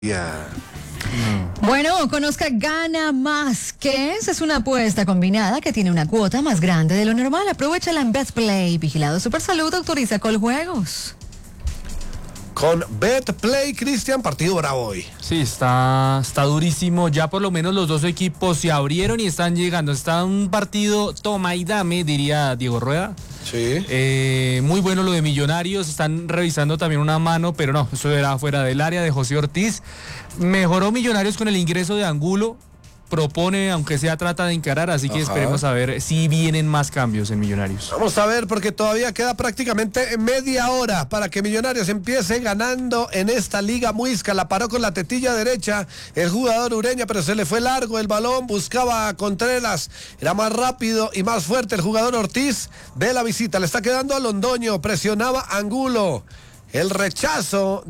Yeah. Bueno, conozca Gana Más, que es una apuesta combinada que tiene una cuota más grande de lo normal. Aprovechala en BetPlay. Vigilado Supersalud, autoriza Coljuegos. Con BetPlay, Cristian, partido bravo hoy. Sí, está durísimo. Ya por lo menos los dos equipos se abrieron y están llegando. Está un partido toma y dame, diría Diego Rueda. Sí. Muy bueno lo de Millonarios. Están revisando también una mano, pero no, eso era fuera del área de José Ortiz. Mejoró Millonarios con el ingreso de Angulo. Propone, aunque sea trata de encarar, así que esperemos a ver si vienen más cambios en Millonarios. Vamos a ver, porque todavía queda prácticamente media hora para que Millonarios empiece ganando en esta liga. Muisca la paró con la tetilla derecha el jugador Ureña, pero se le fue largo el balón, buscaba a Contreras, era más rápido y más fuerte el jugador Ortiz de la visita. Le está quedando a Londoño, presionaba Angulo. El rechazo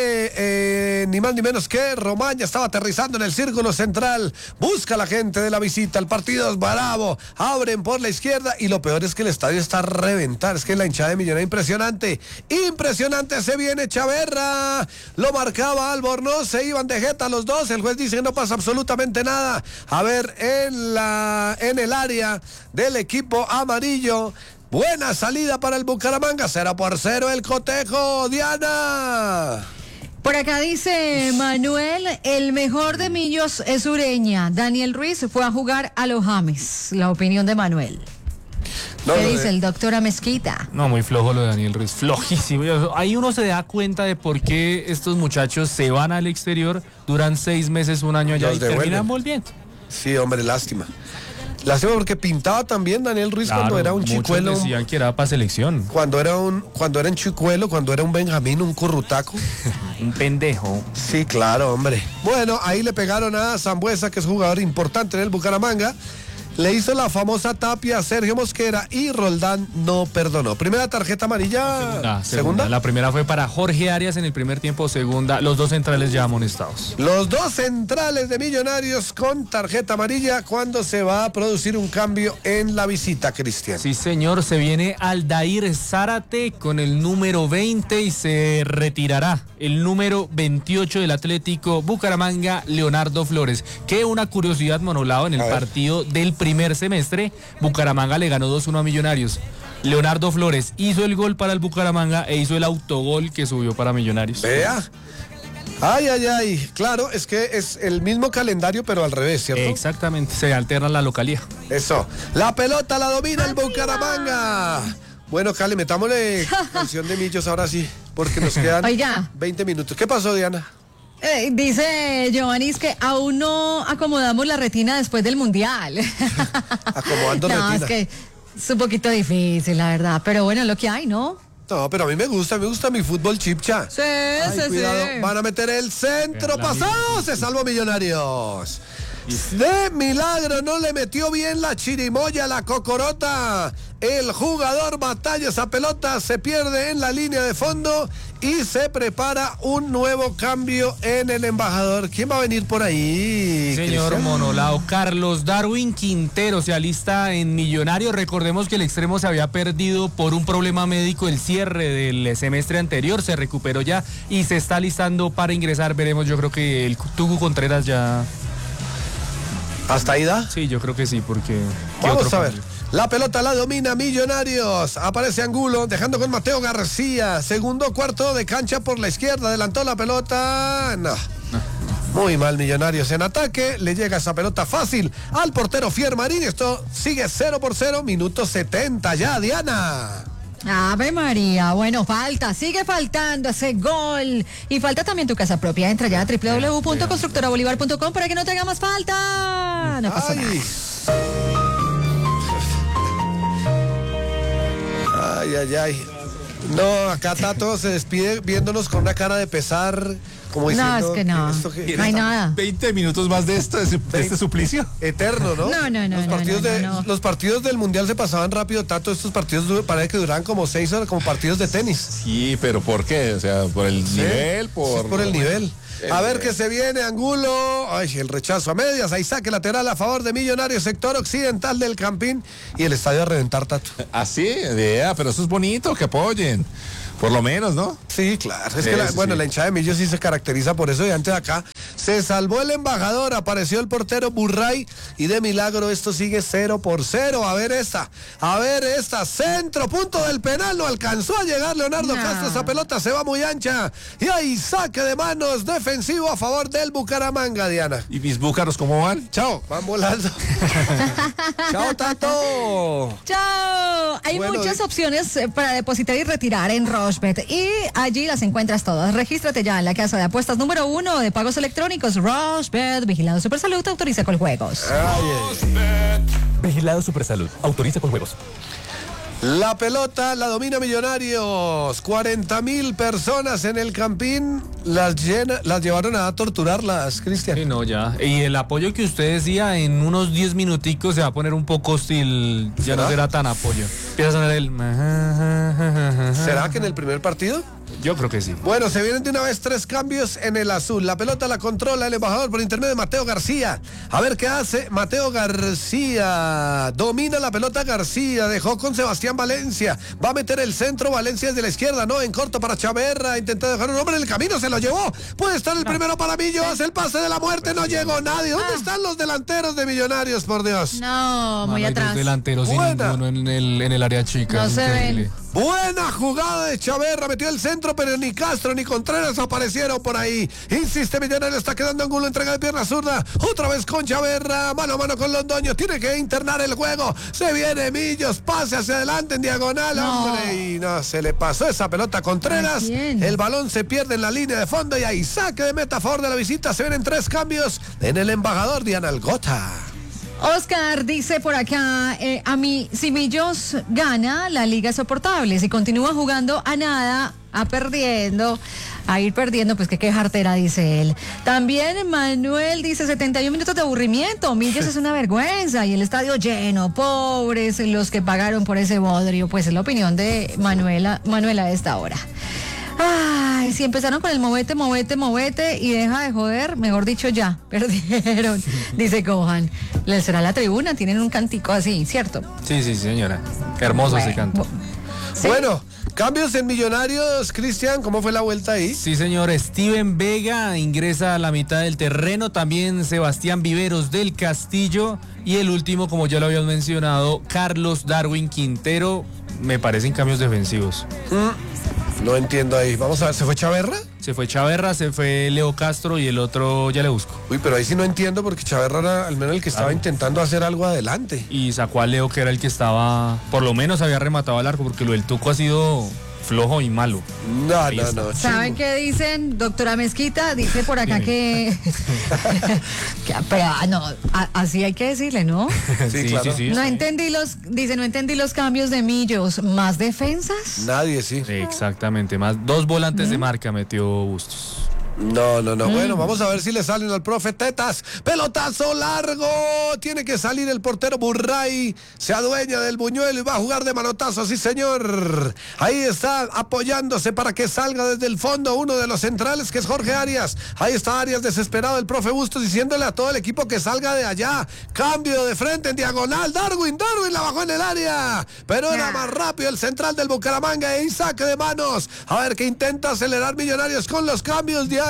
de ni más ni menos que Romaña, estaba aterrizando en el círculo central. Busca la gente de la visita. El partido es bravo. Abren por la izquierda y lo peor es que el estadio está a reventar. Es que la hinchada de Millonarios impresionante. Impresionante. Se viene Chaverra. Lo marcaba Albornoz. Se iban de jeta los dos. El juez dice que no pasa absolutamente nada. A ver, en el área del equipo amarillo. Buena salida para el Bucaramanga, 0-0 el cotejo, Diana. Por acá dice Manuel, el mejor de Millos es Ureña. Daniel Ruiz fue a jugar a los James. La opinión de Manuel. ¿Qué dice el doctor Amezquita? No, muy flojo lo de Daniel Ruiz, flojísimo. Ahí uno se da cuenta de por qué estos muchachos se van al exterior, duran 6 meses, un año allá y terminan volviendo. Sí, hombre, lástima. Lástima porque pintaba también Daniel Ruiz, claro, cuando era un chicuelo. Muchos decían que era para selección. Cuando era un chicuelo, cuando era un Benjamín, un currutaco. Un pendejo. Sí, claro, hombre. Bueno, ahí le pegaron a Sambuesa, que es jugador importante en el Bucaramanga. Le hizo la famosa tapia a Sergio Mosquera y Roldán no perdonó. Primera tarjeta amarilla. Segunda. La primera fue para Jorge Arias en el primer tiempo. Segunda, los dos centrales ya amonestados. Los dos centrales de Millonarios con tarjeta amarilla cuando se va a producir un cambio en la visita, Cristian. Sí, señor. Se viene Aldair Zárate con el número 20 y se retirará el número 28 del Atlético Bucaramanga, Leonardo Flores. Que una curiosidad, Monolao, en el partido del primer semestre, Bucaramanga le ganó 2-1 a Millonarios. Leonardo Flores hizo el gol para el Bucaramanga e hizo el autogol que subió para Millonarios. Vea. Ay. Claro, es que es el mismo calendario, pero al revés, ¿cierto? Exactamente, se alterna la localía. Eso. La pelota la domina el Bucaramanga. Bueno, Cali, metámosle canción de Millos ahora sí, porque nos quedan 20 minutos. ¿Qué pasó, Diana? Dice Giovanni que aún no acomodamos la retina después del Mundial. Acomodando retina. Es que es un poquito difícil, la verdad. Pero bueno, es lo que hay, ¿no? No, pero a mí me gusta mi fútbol chipcha. Sí, cuidado, sí. Van a meter el centro, pasado, se salvó Millonarios. De milagro no le metió bien la chirimoya, la cocorota. El jugador batalla esa pelota, se pierde en la línea de fondo y se prepara un nuevo cambio en el embajador. ¿Quién va a venir por ahí? Señor Monolao, Carlos Darwin Quintero se alista en Millonarios. Recordemos que el extremo se había perdido por un problema médico el cierre del semestre anterior, se recuperó ya y se está alistando para ingresar. Veremos, yo creo que el Tugu Contreras ya... ¿Hasta ahí da? Sí, yo creo que sí, porque... Vamos a ver. La pelota la domina Millonarios. Aparece Angulo, dejando con Mateo García. Segundo cuarto de cancha por la izquierda. Adelantó la pelota. No. Muy mal Millonarios en ataque. Le llega esa pelota fácil al portero Fiermarín. Esto sigue 0-0. Minuto 70 ya, Diana. Ave María, bueno, sigue faltando ese gol. Y falta también tu casa propia. Entra ya a www.constructorabolivar.com para que no te haga más falta. No pasa nada. Ay. No, acá Tato se despide viéndonos con una cara de pesar, como diciendo... No, es que no. No hay nada. 20 minutos más de esto, de este suplicio. Eterno, ¿no? No. Los partidos del Mundial se pasaban rápido, Tato. Estos partidos parece que duran como 6 horas, como partidos de tenis. Sí, pero ¿por qué? O sea, por el nivel, por el nivel. A ver qué se viene, Angulo. Ay, el rechazo a medias. Ahí saque lateral a favor de Millonarios, sector occidental del Campín. Y el estadio a reventar, Tato. Así, pero eso es bonito, que apoyen. Por lo menos, ¿no? Sí, claro. Es que la hinchada de Millos sí se caracteriza por eso. Y antes de acá se salvó el embajador, apareció el portero Burray y de milagro esto sigue 0-0. A ver esta. Centro, punto del penal. No alcanzó a llegar Leonardo Castro. Esa pelota se va muy ancha. Y ahí saque de manos defensivo a favor del Bucaramanga, Diana. ¿Y mis búcaros cómo van? Chao. Van volando. Chao, Tato. Chao. Hay muchas opciones para depositar y retirar en Rochebet y allí las encuentras todas. Regístrate ya en la casa de apuestas número 1 de pagos electrónicos. Rochebet, vigilado Supersalud, autoriza con juegos. Vigilado Supersalud, autoriza con juegos. La pelota la domina Millonarios. 40.000 personas en el Campín. Las llevaron a torturarlas, Cristian. Sí, no, ya. Y el apoyo que usted decía, en unos 10 minuticos se va a poner un poco hostil. Ya no será tan apoyo. Empieza a sonar el... ¿Será que en el primer partido? Yo creo que sí. Bueno, se vienen de una vez 3 cambios en el azul. La pelota la controla el embajador por intermedio de Mateo García. A ver qué hace Mateo García. Domina la pelota García. Dejó con Sebastián Valencia. Va a meter el centro. Valencia desde la izquierda. No, en corto para Chaverra. Intenta dejar un hombre en el camino. Se lo llevó. Puede estar el primero para Millo. Hace el pase de la muerte. No llegó nadie. ¿Dónde están los delanteros de Millonarios, por Dios? No, muy atrás. Los delanteros sin ninguno en el área chica. No se ven. Buena jugada de Chaverra, metió el centro, pero ni Castro ni Contreras aparecieron por ahí. Insiste Millonarios, está quedando Angulo, entrega de pierna zurda. Otra vez con Chaverra, mano a mano con Londoño. Tiene que internar el juego. Se viene Millos, pase hacia adelante en diagonal, hombre. Y no, se le pasó esa pelota a Contreras. El balón se pierde en la línea de fondo y ahí saque de meta a favor de la visita. Se vienen 3 cambios en el embajador Diana Algota. Oscar dice por acá, a mí, si Millos gana, la liga es soportable. Si continúa jugando a nada, a ir perdiendo, pues qué jartera, dice él. También Manuel dice 71 minutos de aburrimiento. Millos es una vergüenza y el estadio lleno. Pobres los que pagaron por ese bodrio. Pues es la opinión de Manuela a esta hora. Ay, si empezaron con el movete y deja de joder, mejor dicho ya, perdieron, dice Gohan. Les será la tribuna, tienen un cantico así, ¿cierto? Sí, señora. Hermoso ese canto. ¿Sí? Bueno, cambios en Millonarios, Cristian, ¿cómo fue la vuelta ahí? Sí, señor. Steven Vega ingresa a la mitad del terreno, también Sebastián Viveros del Castillo y el último, como ya lo habíamos mencionado, Carlos Darwin Quintero. Me parecen cambios defensivos. No entiendo ahí. Vamos a ver, ¿se fue Chaverra? Se fue Chaverra, se fue Leo Castro y el otro ya le busco. Uy, pero ahí sí no entiendo porque Chaverra era al menos el que estaba intentando hacer algo adelante. Y sacó a Leo, que era el que estaba, por lo menos había rematado al arco, porque lo del Tuco ha sido flojo y malo. No. ¿Saben qué dicen, doctora Mezquita? Dice por acá que pero no, así hay que decirle, ¿no? Sí, claro. Sí. No entendí los cambios de Millos. ¿Más defensas? Nadie, sí. Exactamente, más 2 volantes de marca metió Bustos. No. Bueno, vamos a ver si le salen al profe Tetas. Pelotazo largo. Tiene que salir el portero Burray. Se adueña del buñuelo y va a jugar de manotazo. Sí, señor. Ahí está apoyándose para que salga desde el fondo uno de los centrales, que es Jorge Arias. Ahí está Arias desesperado. El profe Bustos diciéndole a todo el equipo que salga de allá. Cambio de frente en diagonal. Darwin la bajó en el área. Pero era más rápido el central del Bucaramanga. Y saque de manos. A ver que intenta acelerar Millonarios con los cambios de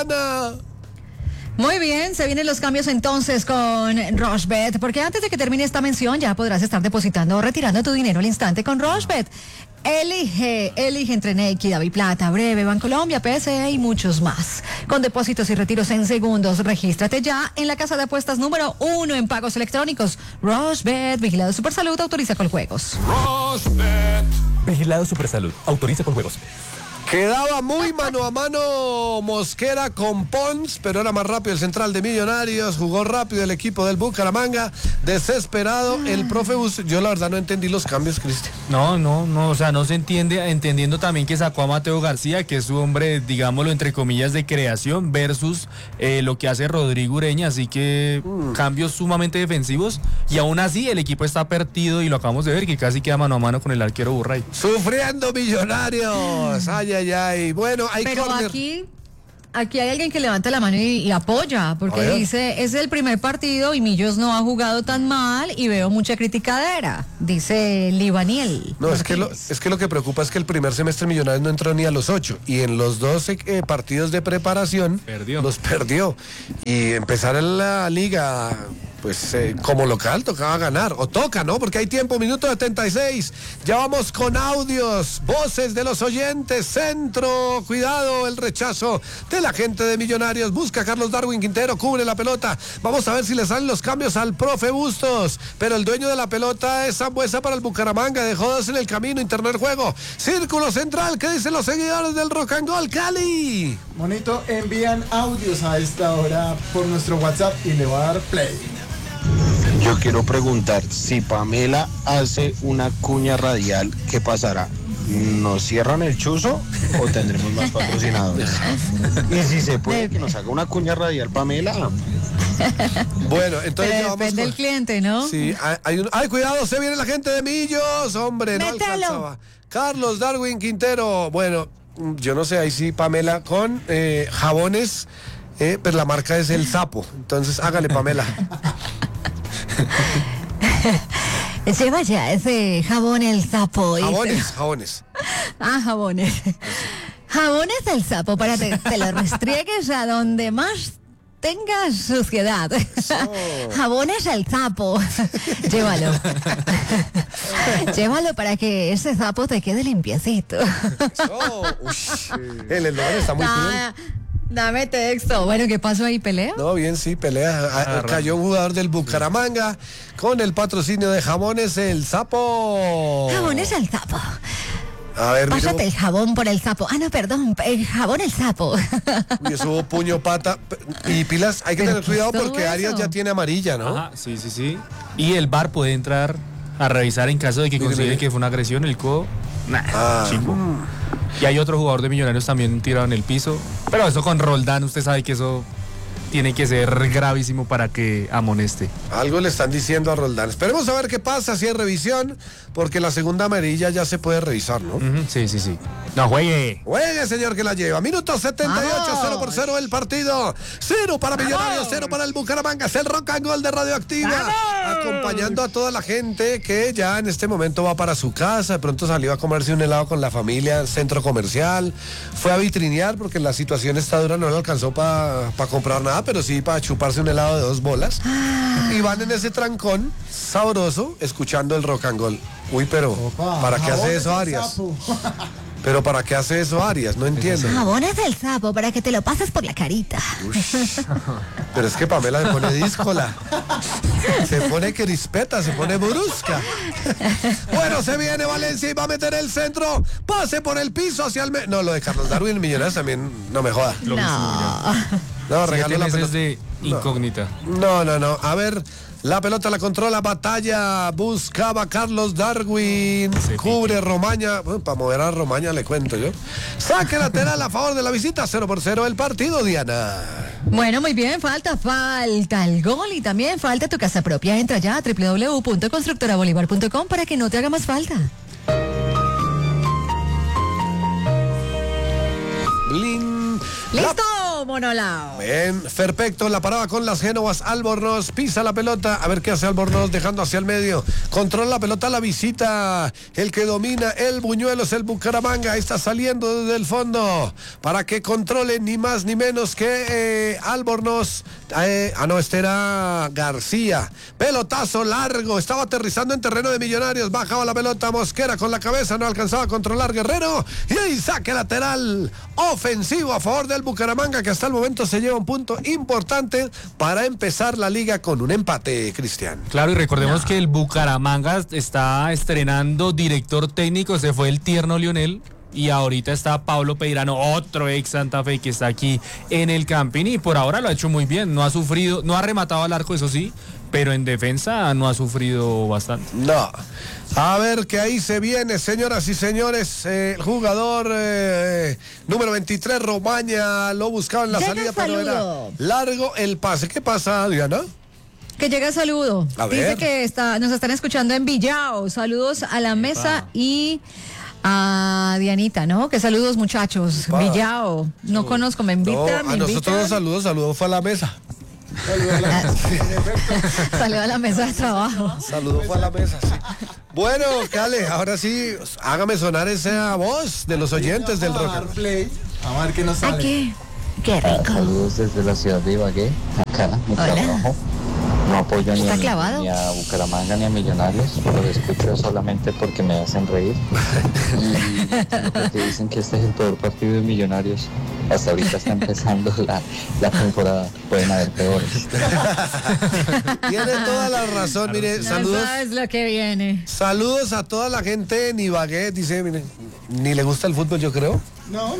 Muy bien, se vienen los cambios entonces con Rochebet, porque antes de que termine esta mención ya podrás estar depositando o retirando tu dinero al instante con Rochebet. Elige entre Nequi, Daviplata, Breve, Bancolombia, PSE y muchos más. Con depósitos y retiros en segundos. Regístrate ya en la casa de apuestas número 1 en pagos electrónicos. Rochebet, vigilado Supersalud, autoriza con juegos. Rochebet. Vigilado Supersalud, autoriza con juegos. Quedaba muy mano a mano Mosquera con Pons, pero era más rápido el central de Millonarios, jugó rápido el equipo del Bucaramanga, desesperado el profe Bustos. Yo la verdad no entendí los cambios, Cristian. No, o sea, no se entiende, entendiendo también que sacó a Mateo García, que es su hombre, digámoslo, entre comillas, de creación, versus lo que hace Rodrigo Ureña, así que cambios sumamente defensivos, y aún así el equipo está perdido, y lo acabamos de ver, que casi queda mano a mano con el arquero Burray. Sufriendo Millonarios, ay. Bueno, hay pero corner. aquí aquí hay alguien que levanta la mano y apoya, porque dice, es el primer partido y Millos no ha jugado tan mal y veo mucha criticadera, dice Libaniel. No, es que lo que preocupa es que el primer semestre Millonarios no entró ni a los 8 y en los 12 partidos de preparación los perdió. Y empezar en la liga, pues como local tocaba ganar, o toca, ¿no? Porque hay tiempo, minuto 76, ya vamos con audios, voces de los oyentes, centro, cuidado, el rechazo de la gente de Millonarios, busca a Carlos Darwin Quintero, cubre la pelota, vamos a ver si le salen los cambios al profe Bustos, pero el dueño de la pelota es Sambuesa para el Bucaramanga, dejó dos en el camino, interno el juego, círculo central, ¿qué dicen los seguidores del Rock and Roll, Cali? Monito, envían audios a esta hora por nuestro WhatsApp y le va a dar play. Yo quiero preguntar, si Pamela hace una cuña radial, ¿qué pasará? ¿Nos cierran el chuzo o tendremos más patrocinadores? Y si se puede, que nos haga una cuña radial, Pamela. Bueno, entonces pero depende del cliente, ¿no? Sí, ay, cuidado, se viene la gente de Millos, hombre, no alcanzaba. Carlos Darwin Quintero, bueno, yo no sé, ahí sí, Pamela, con jabones, pero la marca es El Sapo, entonces hágale, Pamela. Lleva ya ese jabón El Sapo. Jabones. Ah, jabones. Jabones del Sapo para que te lo restriegues a donde más tengas suciedad. Jabones El Sapo. Llévalo. Llévalo para que ese sapo te quede limpiecito. El eslogan está muy bien. Dame texto. Bueno, ¿qué pasó ahí? ¿Pelea? No, bien, sí, pelea. Cayó un jugador del Bucaramanga con el patrocinio de Jabones El Sapo. Jabones El Sapo. A ver, pásate el jabón por el sapo. Ah, no, perdón, el jabón El Sapo. Uy, eso hubo puño, pata y pilas. Hay que tener cuidado porque Arias ya tiene amarilla, ¿no? Ajá, sí. Y el VAR puede entrar a revisar en caso de que considere que fue una agresión, el codo. Chimbo. Y hay otro jugador de Millonarios también tirado en el piso. Pero eso con Roldán, usted sabe que eso tiene que ser gravísimo para que amoneste. Algo le están diciendo a Roldán. Esperemos a ver qué pasa, si hay revisión, porque la segunda amarilla ya se puede revisar, ¿no? Sí. No, juegue. Juegue, señor, que la lleva. Minuto 78, 0-0 el partido. 0 para Millonarios, 0 para el Bucaramanga. Es el Rock and Roll de Radioactiva. Acompañando a toda la gente que ya en este momento va para su casa. De pronto salió a comerse un helado con la familia en centro comercial. Fue a vitrinear porque la situación está dura, no le alcanzó para comprar nada, pero sí para chuparse un helado de 2 bolas. Y van en ese trancón sabroso escuchando el Rock and Roll. Uy, pero ¿para qué hace eso Arias? ¿Pero para qué hace eso Arias? No entiendo. Jabones del Sapo para que te lo pases por la carita. Pero es que Pamela se pone díscola. Se pone crispeta, se pone brusca. Bueno, se viene Valencia y va a meter el centro. Pase por el piso hacia el... No, lo de Carlos Darwin Millonarios también no me joda. No, regalo la pelota. De incógnita. No. A ver, la pelota la controla, batalla, buscaba Carlos Darwin, cubre Romaña, para mover a Romaña le cuento yo. Saque lateral a favor de la visita, 0-0 el partido, Diana. Bueno, muy bien, falta el gol y también falta tu casa propia. Entra ya a www.constructorabolivar.com para que no te haga más falta. Bling. ¡Listo! Monolao. Bien, perfecto, la paraba con las Génovas, Albornoz, pisa la pelota, a ver qué hace Albornoz, dejando hacia el medio, controla la pelota, la visita, el que domina el buñuelo es el Bucaramanga, está saliendo desde el fondo, para que controle ni más ni menos que Albornoz, este era García, pelotazo largo, estaba aterrizando en terreno de Millonarios, bajaba la pelota, Mosquera con la cabeza, no alcanzaba a controlar Guerrero, y ahí saque lateral, ofensivo a favor del Bucaramanga, que hasta el momento se lleva un punto importante para empezar la liga con un empate, Cristian. Claro, y recordemos que el Bucaramanga está estrenando director técnico, se fue el tierno Lionel y ahorita está Pablo Peirano, otro ex Santa Fe que está aquí en el Campín y por ahora lo ha hecho muy bien, no ha sufrido, no ha rematado al arco, eso sí, pero en defensa no ha sufrido bastante. No. A ver que ahí se viene, señoras y señores, el jugador número 23, Romaña, lo buscaba en la salida, pero era largo el pase. ¿Qué pasa, Diana? Que llega saludo. A Dice ver. que nos están escuchando en Villao. Saludos a la mesa y A Dianita, ¿no? Que saludos, muchachos. Villao. No conozco, me invita, No, me a nosotros invita. los saludos fue a la mesa. Salió a la mesa de trabajo. Saludos fue a la mesa, sí. Bueno, Cale, ahora sí, hágame sonar esa voz de los oyentes del Vamos a rock. dar play, a ver qué nos sale. Aquí. Qué rico. Saludos desde la ciudad de Ibagué, acá, mi Hola. trabajo. No apoyo ¿Está clavado? ni a Bucaramanga ni a Millonarios, los escucho solamente porque me hacen reír. Y porque dicen que este es el peor partido de Millonarios. Hasta ahorita está empezando la temporada, pueden haber peores. Tiene toda la razón, mire, No saludos. sabes lo que viene. Saludos a toda la gente en Ibagué, dice, mire, ni le gusta el fútbol, yo creo. No.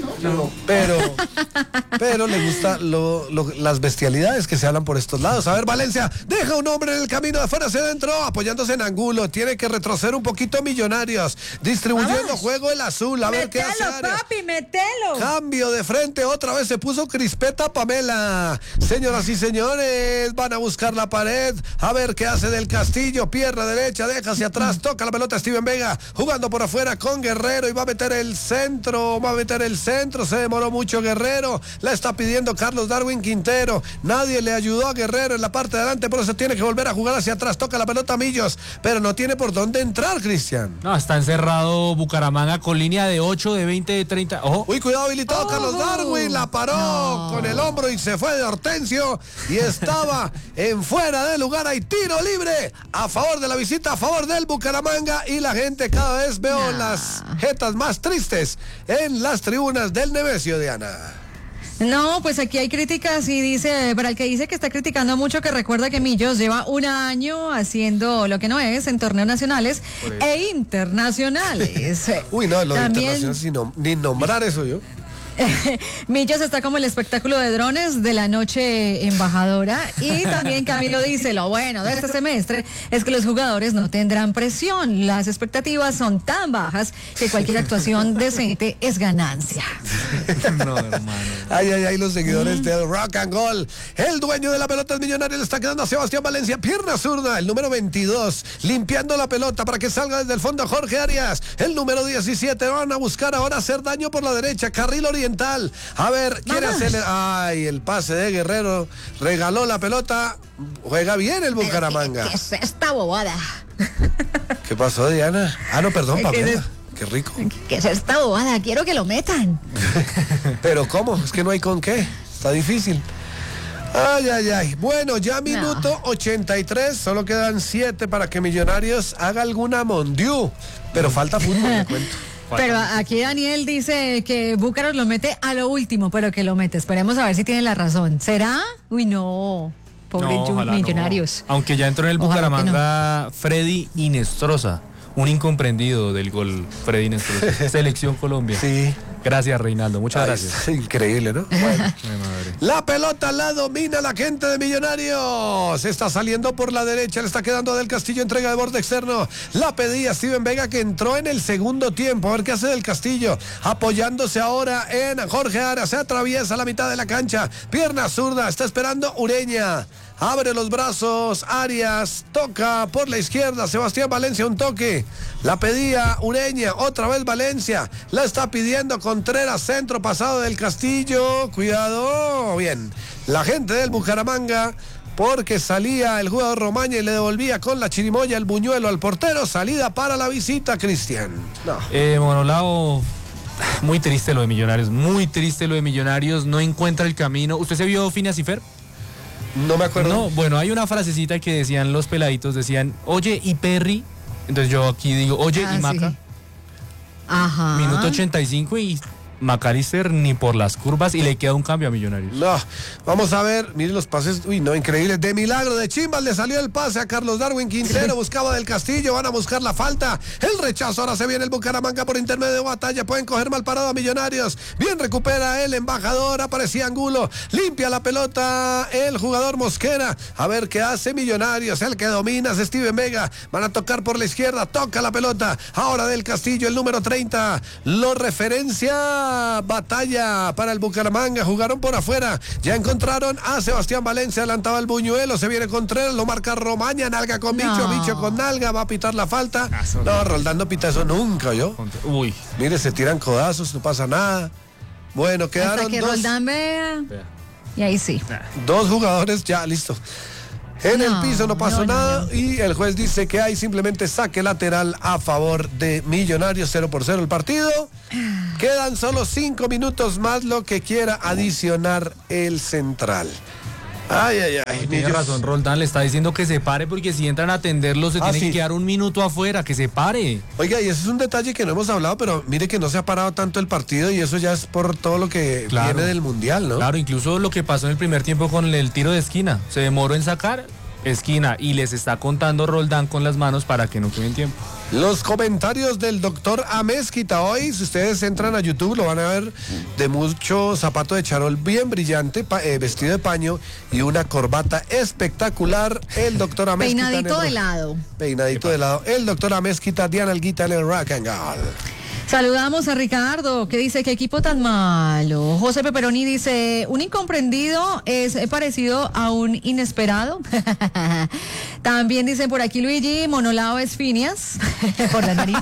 Pero le gusta las bestialidades que se hablan por estos lados. A ver, Valencia, deja un hombre en el camino de afuera hacia adentro, apoyándose en Angulo. Tiene que retroceder un poquito Millonarios, distribuyendo Vamos. juego el azul. A ver qué hace Metelo, Arias. papi, metelo. Cambio de frente, otra vez se puso crispeta Pamela. Señoras y señores, van a buscar la pared. A ver qué hace del Castillo. Pierna derecha, deja hacia atrás, toca la pelota Steven Vega, jugando por afuera con Guerrero y va a meter el centro. Se demoró mucho Guerrero. La está pidiendo Carlos Darwin Quintero. Nadie le ayudó a Guerrero en la parte de adelante, por eso tiene que volver a jugar hacia atrás. Toca la pelota Millos, pero no tiene por dónde entrar, Cristian. No, está encerrado Bucaramanga con línea de 8, de 20, de 30. Ojo. Uy, cuidado, habilitado Carlos Darwin, la paró con el hombro y se fue de Hortensio y estaba en fuera de lugar. Hay tiro libre a favor de la visita, a favor del Bucaramanga, y la gente cada vez veo las jetas más tristes en las tribunas del Nemesio, Diana. No, pues aquí hay críticas y dice, para el que dice que está criticando mucho, que recuerda que Millos lleva un año haciendo lo que no es en torneos nacionales e internacionales. Uy, no, lo de También- internacional, ni nombrar eso yo. Millos está como el espectáculo de drones de la noche embajadora, y también Camilo dice, lo bueno de este semestre es que los jugadores no tendrán presión, las expectativas son tan bajas que cualquier actuación decente es ganancia. No, hermano. Ay, los seguidores del Rock and Gold. El dueño de la pelota, el Millonario, le está quedando a Sebastián Valencia, pierna zurda, el número 22, limpiando la pelota para que salga desde el fondo Jorge Arias. El número 17, van a buscar ahora hacer daño por la derecha, carril oriental. A ver, quiere hacerle... Ay, el pase de Guerrero, regaló la pelota, juega bien el Bucaramanga. ¿Qué es esta bobada? ¿Qué pasó, Diana? Ah, no, perdón, ¿Qué es? Pamela. Qué rico. ¿Qué es esta bobada? Quiero que lo metan. Pero ¿cómo? Es que no hay con qué. Está difícil. Ay. Bueno, ya minuto 83. Solo quedan 7 para que Millonarios haga alguna mondiú. Pero falta fútbol, le cuento. Pero aquí Daniel dice que Búcaros lo mete a lo último, pero que lo mete. Esperemos a ver si tiene la razón. ¿Será? Uy, no. Pobre No, ojalá Millonarios. no. Aunque ya entró en el Ojalá que Bucaramanga Freddy Inestrosa, un incomprendido del gol Freddy Inestrosa. Selección Colombia. Sí. Gracias, Reinaldo. Muchas gracias. Increíble, ¿no? Bueno. Ay, madre. La pelota la domina la gente de Millonarios. Está saliendo por la derecha, le está quedando del Castillo, entrega de borde externo. La pedía Steven Vega, que entró en el segundo tiempo. A ver qué hace del Castillo. Apoyándose ahora en Jorge Arias. Se atraviesa la mitad de la cancha. Pierna zurda, está esperando Ureña. Abre los brazos, Arias, toca por la izquierda, Sebastián Valencia, un toque. La pedía Ureña, otra vez Valencia. La está pidiendo Contreras, centro pasado del Castillo. Cuidado, bien. La gente del Bucaramanga, porque salía el jugador Romaña y le devolvía con la chirimoya el buñuelo al portero. Salida para la visita, Cristian. No. Monolao, muy triste lo de Millonarios, muy triste lo de Millonarios. No encuentra el camino. ¿Usted se vio Phineas y Ferb? No me acuerdo. No, bueno, hay una frasecita que decían los peladitos, decían, oye, ¿y Perry? Entonces yo aquí digo, oye, ¿y Maca? Sí. Ajá. Minuto 85 y McAllister ni por las curvas, y le queda un cambio a Millonarios. No, vamos a ver, miren los pases, uy, no, increíble, de milagro, de Chimbas le salió el pase a Carlos Darwin Quintero, buscaba del Castillo, van a buscar la falta, el rechazo, ahora se viene el Bucaramanga por intermedio de Batalla, pueden coger mal parado a Millonarios, bien recupera el embajador, aparecía Angulo, limpia la pelota el jugador Mosquera, a ver qué hace Millonarios, el que domina es Steven Vega, van a tocar por la izquierda, toca la pelota, ahora del Castillo, el número 30, lo referencia queda batalla para el Bucaramanga. Jugaron por afuera. Ya encontraron a Sebastián Valencia. Adelantaba el Buñuelo. Se viene Contreras. Lo marca Romaña. Nalga con Bicho. Bicho con Nalga. Va a pitar la falta. No, Roldán no pita eso nunca, ¿yo? Uy. Mire, se tiran codazos. No pasa nada. Bueno, quedaron hasta que dos. Roldán vea. Y ahí sí. Dos jugadores. Ya, listo. En el piso no pasó nada y el juez dice que hay simplemente saque lateral a favor de Millonarios, 0-0 el partido. Quedan solo 5 minutos más, lo que quiera adicionar el central. Ay, ay, ay. Tiene razón, Roldán le está diciendo que se pare porque si entran a atenderlo se tiene que quedar un minuto afuera, que se pare. Oiga, y ese es un detalle que no hemos hablado, pero mire que no se ha parado tanto el partido y eso ya es por todo lo que viene del Mundial, ¿no? Claro, incluso lo que pasó en el primer tiempo con el tiro de esquina. Se demoró en sacar esquina y les está contando Roldán con las manos para que no queden tiempo. Los comentarios del doctor Amezquita hoy, si ustedes entran a YouTube, lo van a ver de mucho zapato de charol bien brillante, vestido de paño y una corbata espectacular. El doctor Amezquita. Peinadito de lado. Peinadito de lado. El doctor Amezquita, Diana Alguita en el rock and roll. Saludamos a Ricardo, que dice, ¿qué equipo tan malo? José Peperoni dice, un incomprendido es parecido a un inesperado. También dicen por aquí Luigi, Monolao es Finias, por la nariz.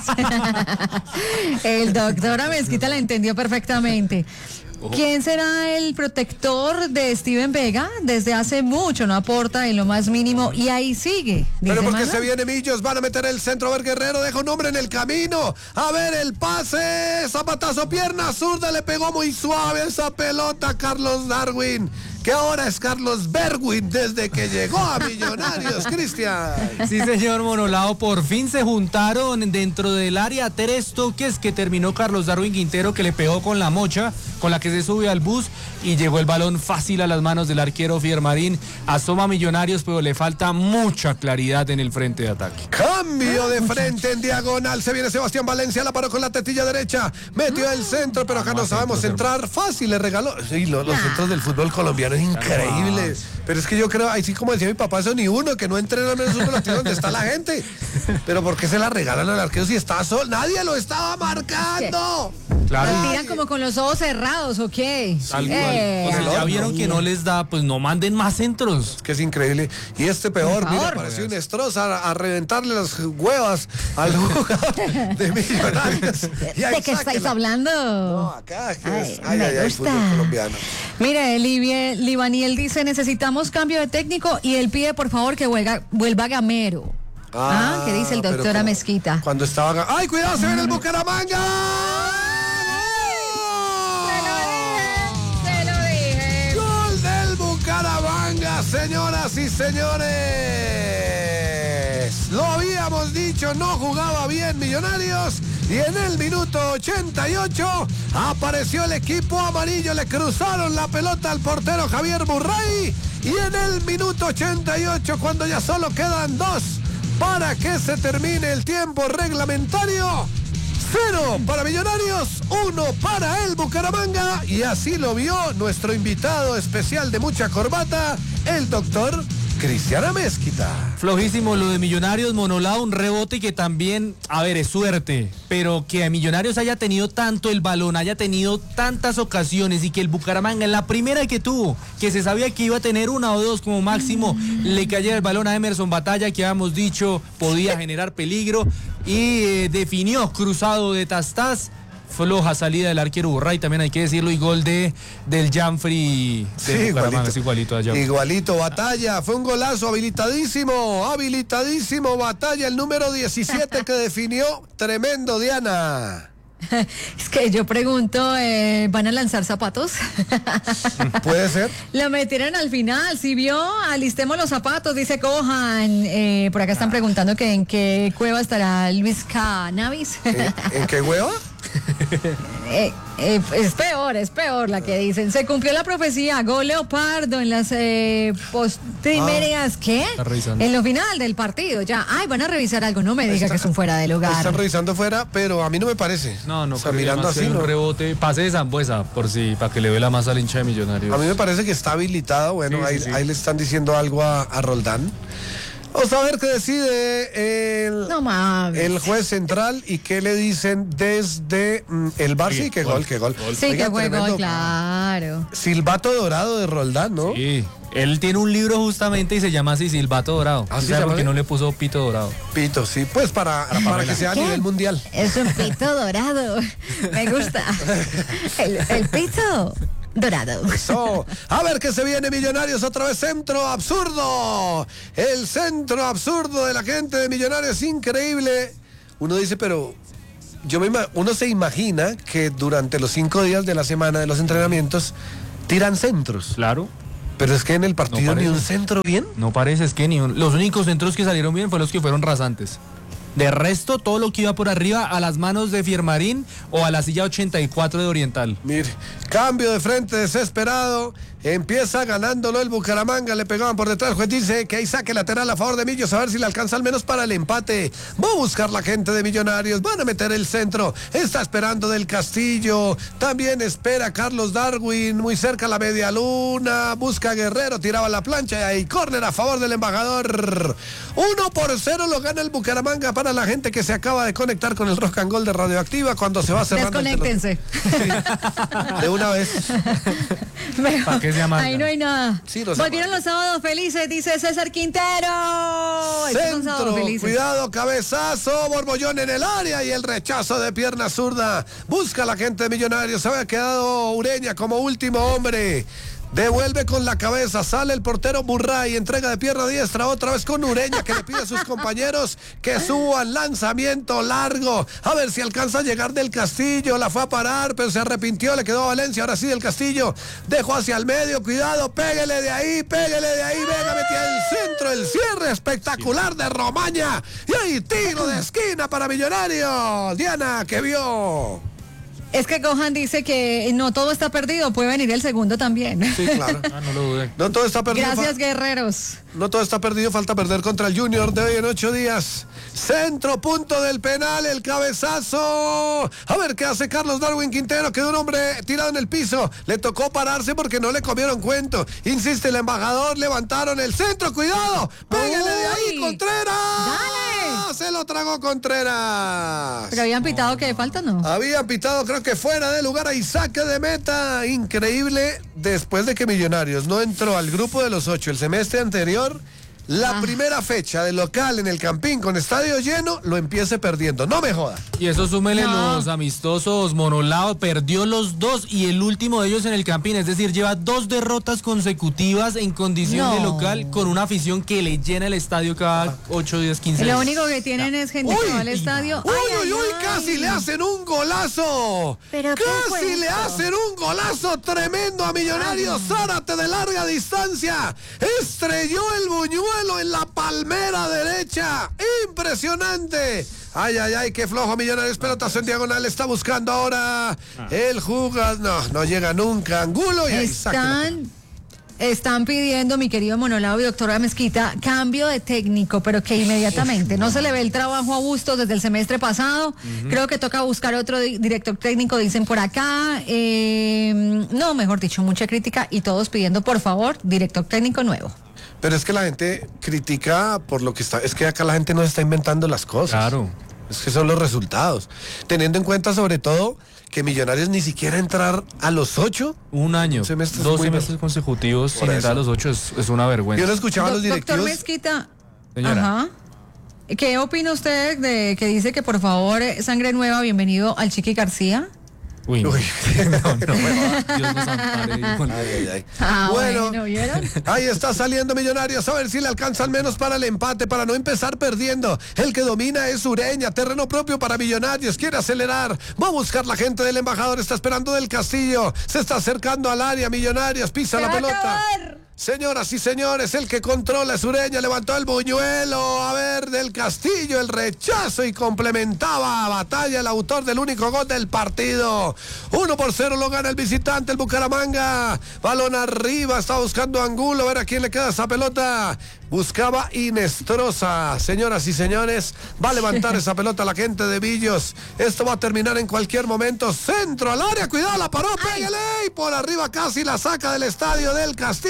El doctor Amezquita la entendió perfectamente. ¿Quién será el protector de Steven Vega? Desde hace mucho no aporta en lo más mínimo y ahí sigue. Pero porque se viene Millos, van a meter el centro, a ver Guerrero, deja un hombre en el camino. A ver el pase, zapatazo, pierna zurda, le pegó muy suave esa pelota a Carlos Darwin, que ahora es Carlos Berwin desde que llegó a Millonarios, Cristian. Sí, señor Monolao, por fin se juntaron dentro del área 3 toques que terminó Carlos Darwin Quintero, que le pegó con la mocha, con la que se sube al bus y llegó el balón fácil a las manos del arquero Fiermarín. Asoma Millonarios, pero le falta mucha claridad en el frente de ataque. Cambio de frente en diagonal, se viene Sebastián Valencia, la paró con la tetilla derecha, metió el centro, pero acá no sabemos centrar, fácil le regaló. Sí, los centros del fútbol colombiano es increíble, pero es que yo creo, así como decía mi papá, eso ni uno que no entrena en el fútbol, donde está la gente. Pero ¿por qué se la regalan al arquero si está solo? Nadie lo estaba marcando. Claro. ¿Lo tiran como con los ojos cerrados o qué? Tal cual. O sea, ya vieron que no les da, pues no manden más centros. Es que es increíble. Y este peor, mira, pareció un estroza a reventarle las huevas al jugador de Millonarios. ¿De qué estáis hablando? No, acá es. Me gusta. Fútbol colombiano. Mira, Libaniel dice, necesitamos cambio de técnico y él pide por favor que vuelva Gamero. ¿Qué dice el doctor Amezquita? Cuando estaba... ¡Ay, cuidado! ¡Se viene el Bucaramanga! Se lo dije. ¡Gol del Bucaramanga, señoras y señores! Lo habíamos dicho, no jugaba bien Millonarios y en el minuto 88 apareció el equipo amarillo, le cruzaron la pelota al portero Javier Burray y en el minuto 88, cuando ya solo quedan 2 para que se termine el tiempo reglamentario, 0 para Millonarios, 1 para el Bucaramanga, y así lo vio nuestro invitado especial de mucha corbata, el doctor Cristian Amezquita. Flojísimo lo de Millonarios, Monolao, un rebote que también, a ver, es suerte, pero que a Millonarios haya tenido tanto el balón, haya tenido tantas ocasiones y que el Bucaramanga en la primera que tuvo, que se sabía que iba a tener 1 o 2 como máximo, le cayera el balón a Emerson Batalla, que habíamos dicho podía generar peligro y definió cruzado de Tastás. Floja salida del arquero Burray, también hay que decirlo, y gol del Janfrey. Sí, igualito. Es igualito a Janfrey. Igualito, Batalla, fue un golazo, habilitadísimo Batalla, el número 17 que definió, tremendo, Diana. Es que yo pregunto, ¿van a lanzar zapatos? Puede ser. Lo metieron al final, si vio, alistemos los zapatos, dice Cojan. Por acá están preguntando que en qué cueva estará Luis Cannabis. ¿En qué cueva? Es peor la que dicen. Se cumplió la profecía, gol Leopardo en las postrimerías, ¿qué? En lo final del partido, ya. Ay, van a revisar algo, no me diga que es un fuera de lugar. Están revisando fuera, pero a mí no me parece. No, o sea, mirando así, un rebote, pase de Zambuesa, por si, para que le duela más al hincha de Millonarios. A mí me parece que está habilitado, bueno, sí, ahí le están diciendo algo a Roldán. Vamos a ver qué decide el juez central y qué le dicen desde el bar. Sí, qué gol. Sí, Oiga, que fue tremendo. gol, claro. Silbato dorado de Roldán, ¿no? Sí. Él tiene un libro justamente y se llama así, Silbato Dorado. ¿Ah, sí se ¿Sabe llama por qué así? no le puso Pito Dorado? Pito, sí, pues para que sea a nivel mundial. Es un pito dorado. Me gusta. El pito dorado. Eso. A ver que se viene Millonarios otra vez, centro absurdo. El centro absurdo de la gente de Millonarios es increíble. Uno dice, pero uno se imagina que durante los 5 días de la semana de los entrenamientos tiran centros. Claro. Pero es que en el partido No ni un parece. centro bien. No parece, es que los únicos centros que salieron bien fueron los que fueron rasantes. De resto, todo lo que iba por arriba a las manos de Fiermarín o a la silla 84 de Oriental. Mire, cambio de frente desesperado. Empieza ganándolo el Bucaramanga. Le pegaban por detrás. El juez dice que hay saque lateral a favor de Millos. A ver si le alcanza al menos para el empate. Va a buscar la gente de Millonarios. Van a meter el centro. Está esperando Del Castillo. También espera Carlos Darwin. Muy cerca a la media luna. Busca a Guerrero. Tiraba la plancha. Y ahí córner a favor del embajador. 1-0 lo gana el Bucaramanga para la gente que se acaba de conectar con el Rock and Gold de Radioactiva cuando se va cerrando. Desconéctense. De una vez. ¿Para qué se amarga? Ahí no hay nada. Sí, nos Volvieron amarga. los sábados felices, dice César Quintero. Estos son sábados Centro, felices. cuidado, cabezazo, Borbollón en el área y el rechazo de pierna zurda. Busca la gente de Millonarios, se había quedado Ureña como último hombre. Devuelve con la cabeza, sale el portero Burray, entrega de pierna diestra otra vez con Ureña que le pide a sus compañeros que suban, lanzamiento largo, a ver si alcanza a llegar Del Castillo, la fue a parar pero se arrepintió, le quedó a Valencia, ahora sí Del Castillo, dejó hacia el medio, cuidado, pégale de ahí, venga, metía el centro, el cierre espectacular de Romaña y ahí tiro de esquina para Millonarios. Diana, ¿qué vio? Es que Gohan dice que no todo está perdido, puede venir el segundo también. Sí, claro. No lo dudé. No todo está perdido. Gracias, guerreros. No todo está perdido, falta perder contra el Junior de hoy en 8 días. Centro, punto del penal, el cabezazo. A ver qué hace Carlos Darwin Quintero, quedó un hombre tirado en el piso. Le tocó pararse porque no le comieron cuento. Insiste el embajador, levantaron el centro, cuidado. Pégale de ahí, Uy. Contreras. Dale. Se lo tragó Contreras. Pero habían pitado que falta, ¿no? Había pitado, creo que fuera de lugar, ahí saque de meta. Increíble, después de que Millonarios no entró al grupo de los 8 el semestre anterior, la primera fecha de local en el Campín con estadio lleno, lo empiece perdiendo. No me joda. Y eso súmele No. los amistosos. Monolao perdió los 2 y el último de ellos en el Campín. Es decir, lleva 2 derrotas consecutivas en condición No. de local con una afición que le llena el estadio cada 8 días, 15 días. Lo único que tienen es gente que va al estadio. Uy, Ay, uy, ay, uy, ay. casi le hacen un golazo. ¿Pero qué fue Casi le esto? hacen un golazo tremendo a Millonarios. Zárate de larga distancia. Estrelló el buñuelo en la palmera derecha. Impresionante. Ay, ay, ay, qué flojo Millonarios. Pelotazo en diagonal. Está buscando ahora el jugador. No llega nunca. Angulo y ahí saca. Están pidiendo, mi querido Monolao y doctora Mezquita, cambio de técnico, pero que inmediatamente. No se le ve el trabajo a Bustos desde el semestre pasado. Creo que toca buscar otro director técnico, dicen por acá. No, mejor dicho, mucha crítica y todos pidiendo, por favor, director técnico nuevo. Pero es que la gente critica por lo que está. Es que acá la gente no está inventando las cosas. Claro. Es que son los resultados. Teniendo en cuenta sobre todo que Millonarios ni siquiera entrar a los 8. Un año, Semestres 2 muy semestres consecutivos Por sin entrar a eso. los 8 es una vergüenza. Yo no escuchaba a los Doctor directivos. Mezquita. Señora. Ajá. ¿Qué opina usted de que dice que por favor, sangre nueva, bienvenido al Chiqui García? Uy, no. Uy. Dios nos ampare. Ay, ay. Ah, Bueno. bueno, ¿vieron? Ahí está saliendo Millonarios, a ver si le alcanza al menos para el empate, para no empezar perdiendo. El que domina es Ureña, terreno propio para Millonarios, quiere acelerar, va a buscar la gente del embajador, está esperando Del Castillo, se está acercando al área, Millonarios, pisa ¡Se la va a pelota. acabar! Señoras y señores, el que controla es Ureña, levantó el buñuelo, a ver, Del Castillo, el rechazo y complementaba a batalla el autor del único gol del partido. 1-0 lo gana el visitante, el Bucaramanga. Balón arriba, está buscando Angulo, a ver a quién le queda esa pelota. Buscaba Inestrosa. Señoras y señores, va a levantar esa pelota la gente de Villos. Esto va a terminar en cualquier momento. Centro al área, cuidado, la paró, pégale. Y por arriba casi la saca del estadio Del Castillo.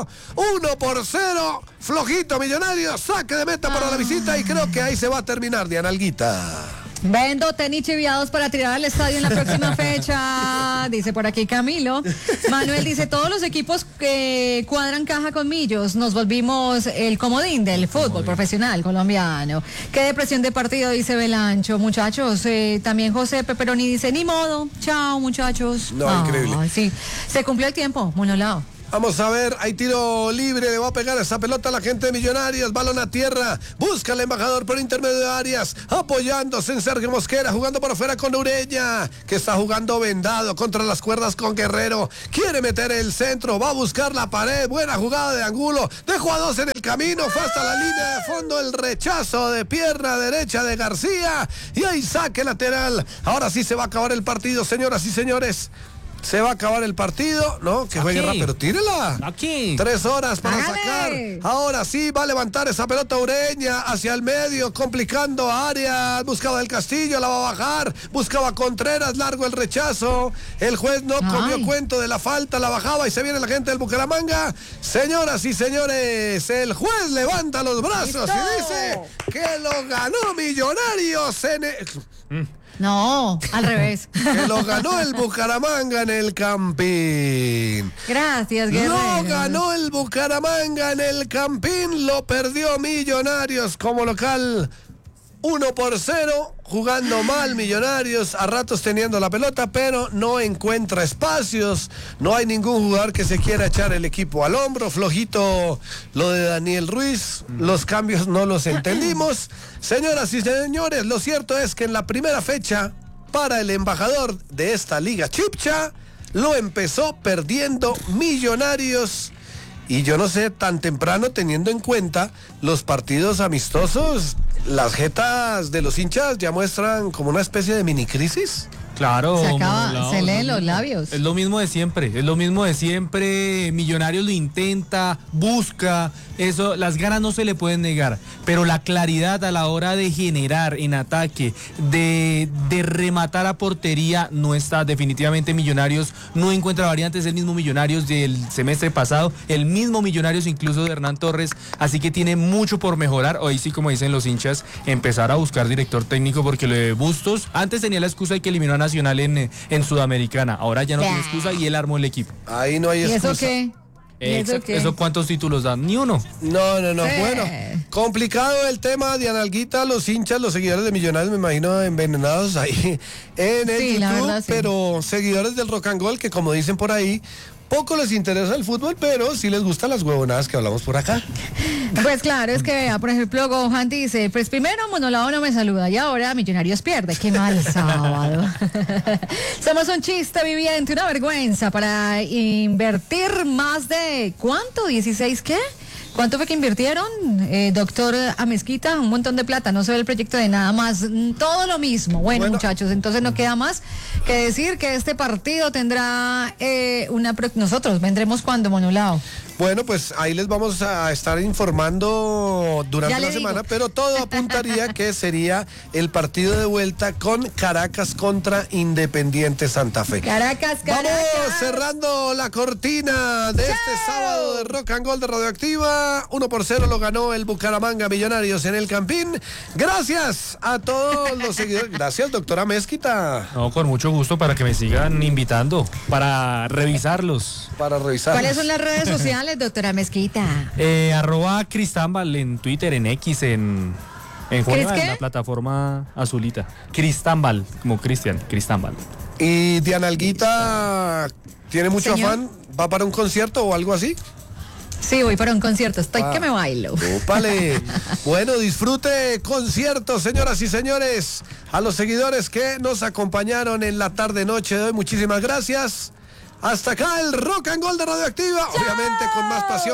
1-0, flojito Millonarios, saque de meta para la visita y creo que ahí se va a terminar, Diana Alguita. Vendo tenis chiviados para tirar al estadio en la próxima fecha, dice por aquí Camilo. Manuel dice, todos los equipos que cuadran caja con Millos, nos volvimos el comodín del fútbol profesional colombiano. Qué depresión de partido, dice Belancho. Muchachos, también José Peperoni dice, ni modo, chao muchachos. No, increíble. Sí, se cumplió el tiempo, monolao. Vamos a ver, hay tiro libre, le va a pegar esa pelota a la gente de Millonarios, balón a tierra, busca el embajador por intermedio de Arias, apoyándose en Sergio Mosquera, jugando por afuera con Ureña, que está jugando vendado contra las cuerdas con Guerrero, quiere meter el centro, va a buscar la pared, buena jugada de Angulo, dejó a 2 en el camino, fue hasta la línea de fondo, el rechazo de pierna derecha de García, y ahí saque lateral, ahora sí se va a acabar el partido, señoras y señores. Se va a acabar el partido, ¿no? Que juegue rápido, tírela. Aquí. 3 horas para ¡Hágale! sacar. Ahora sí va a levantar esa pelota Ureña hacia el medio, complicando a Arias. Buscaba el Castillo, la va a bajar. Buscaba Contreras, largo el rechazo. El juez no comió cuento de la falta, la bajaba y se viene la gente del Bucaramanga. Señoras y señores, el juez levanta los brazos y dice que lo ganó Millonarios No, al revés. Que lo ganó el Bucaramanga en el Campín. Gracias, Guerrero. Lo ganó el Bucaramanga en el Campín, lo perdió Millonarios como local 1-0, jugando mal Millonarios, a ratos teniendo la pelota, pero no encuentra espacios, no hay ningún jugador que se quiera echar el equipo al hombro, flojito lo de Daniel Ruiz, los cambios no los entendimos. Señoras y señores, lo cierto es que en la primera fecha, para el embajador de esta liga Chipcha, lo empezó perdiendo Millonarios. Y yo no sé, tan temprano, teniendo en cuenta los partidos amistosos, las jetas de los hinchas ya muestran como una especie de mini crisis. Claro, se leen los labios. Es lo mismo de siempre, Millonarios lo intenta, busca, eso, las ganas no se le pueden negar, pero la claridad a la hora de generar en ataque, de rematar a portería, no está. Definitivamente Millonarios no encuentra variantes, el mismo Millonarios del semestre pasado, el mismo Millonarios incluso de Hernán Torres, así que tiene mucho por mejorar. Hoy sí, como dicen los hinchas, empezar a buscar director técnico, porque lo de Bustos, antes tenía la excusa de que eliminó a Nacional en Sudamericana, ahora ya no tiene excusa y él armó el equipo. Ahí no hay excusa. ¿Y eso qué? Exacto. ¿Eso cuántos títulos dan? Ni uno. No. Bueno, complicado el tema, Diana Alguita, los hinchas, los seguidores de Millonarios, me imagino envenenados ahí en el YouTube, verdad, sí. Pero seguidores del Rock and Gold, que como dicen por ahí, poco les interesa el fútbol, pero sí les gustan las huevonadas que hablamos por acá. Pues claro, es que, por ejemplo, Gohan dice, pues primero Monolao no me saluda y ahora Millonarios pierde. Qué mal sábado. Somos un chiste viviente, una vergüenza para invertir más de, ¿cuánto? ¿16 qué? ¿Cuánto fue que invirtieron, doctor Amezquita? Un montón de plata, no se ve el proyecto de nada más, todo lo mismo. Bueno, muchachos, entonces no queda más que decir que este partido tendrá nosotros vendremos cuando, Monolao. Bueno, pues ahí les vamos a estar informando durante la semana, pero todo apuntaría que sería el partido de vuelta con Caracas contra Independiente Santa Fe. Caracas. Vamos cerrando la cortina de este sábado de Rock and Gold de Radioactiva. 1-0 lo ganó el Bucaramanga Millonarios en el Campín. Gracias a todos los seguidores. Gracias, doctora Mezquita. No, con mucho gusto, para que me sigan invitando, para revisarlos. ¿Cuáles son las redes sociales, doctora Mezquita? @Cristambal en Twitter, en X, en la plataforma azulita. Cristambal, como Cristian, Cristambal. Y Diana Alguita tiene mucho afán, ¿va para un concierto o algo así? Sí, voy para un concierto, estoy que me bailo. Ópale. Bueno, disfrute conciertos, señoras y señores. A los seguidores que nos acompañaron en la tarde-noche de hoy, muchísimas gracias. Hasta acá el Rock and Gold de Radioactiva, obviamente con más pasión.